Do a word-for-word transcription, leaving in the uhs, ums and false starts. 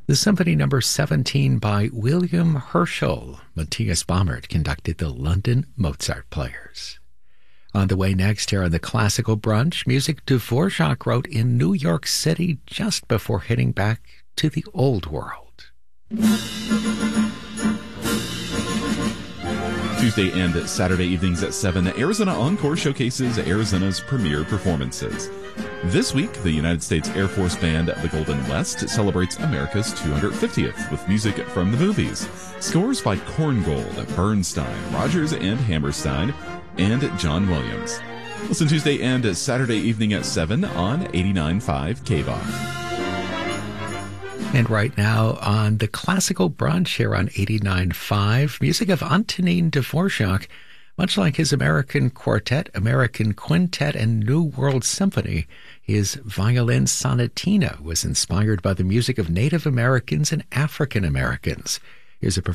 The Symphony Number seventeen by William Herschel. Matthias Baumert conducted the London Mozart Players. On the way next here on the Classical Brunch, music Dvorak wrote in New York City just before heading back to the Old World. Tuesday and Saturday evenings at seven, Arizona Encore showcases Arizona's premier performances. This week, the United States Air Force Band, the Golden West, celebrates America's two hundred fiftieth with music from the movies. Scores by Korngold, Bernstein, Rodgers and Hammerstein, and John Williams. Listen Tuesday and Saturday evening at seven on eighty-nine point five K V O C. And right now on the Classical Brunch here on eighty-nine point five, music of Antonin Dvorak. Much like his American Quartet, American Quintet, and New World Symphony, his violin sonatina was inspired by the music of Native Americans and African Americans. Here's a performance